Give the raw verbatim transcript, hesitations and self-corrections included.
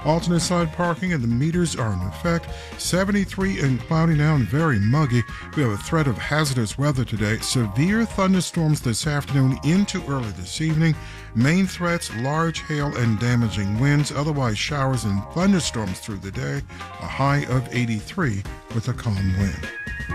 Alternate side parking and the meters are in effect. seventy-three and cloudy now and very muggy. We have a threat of hazardous weather today. Severe thunderstorms this afternoon into early this evening. Main threats, large hail and damaging winds. Otherwise, showers and thunderstorms through the day. A high of eighty-three with a calm wind.